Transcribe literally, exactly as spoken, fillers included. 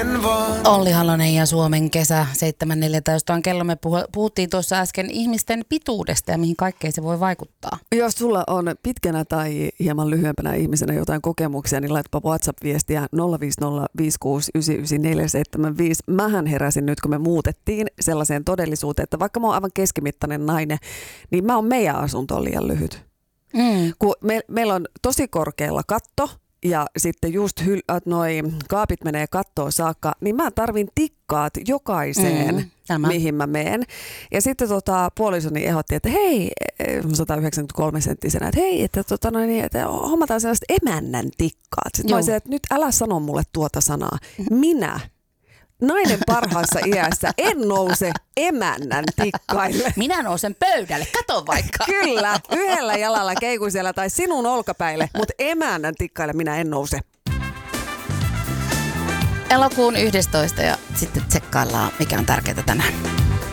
Olli Halonen ja Suomen kesä seitsemän neljätoista on kello. Me puhuttiin tuossa äsken ihmisten pituudesta ja mihin kaikkeen se voi vaikuttaa. Jos sulla on pitkänä tai hieman lyhyempänä ihmisenä jotain kokemuksia, niin laitapa WhatsApp-viestiä nolla viisi nolla viisi kuusi yhdeksän yhdeksän neljä seitsemän viisi. Mähän heräsin nyt, kun me muutettiin sellaiseen todellisuuteen, että vaikka mä oon aivan keskimittainen nainen, niin mä oon meidän asunto liian lyhyt. Mm. Kun me, meillä on tosi korkealla katto. Ja sitten just hyl- noi kaapit menee kattoon saakka, niin mä tarvin tikkaat jokaiseen, mm, mihin mä menen. Ja sitten tota, puolisoni ehdotti, että hei, sata yhdeksänkymmentäkolme senttisenä, että hei, että, tota, no niin, että hommataan sellaiset emännän tikkaat. Sitten mä olisin, että nyt älä sano mulle tuota sanaa. Minä, nainen parhaassa iässä, en nouse emännän tikkaille. Minä nousen pöydälle, kato vaikka. Kyllä, yhdellä jalalla keikuisella tai sinun olkapäille, mutta emännän tikkaille minä en nouse. Elokuun yhdestoista ja sitten tsekkaillaan, mikä on tärkeää tänään.